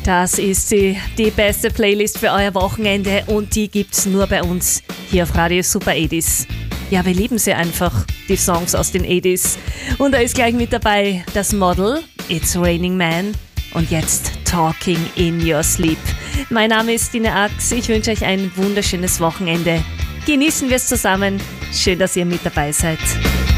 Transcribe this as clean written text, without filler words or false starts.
Das ist sie, die beste Playlist für euer Wochenende und die gibt's nur bei uns hier auf Radio Super 80s. Ja, wir lieben sie einfach, die Songs aus den 80s. Und da ist gleich mit dabei das Model, It's Raining Man und jetzt Talking in Your Sleep. Mein Name ist Stine Ax, ich wünsche euch ein wunderschönes Wochenende. Genießen wir es zusammen, schön, dass ihr mit dabei seid.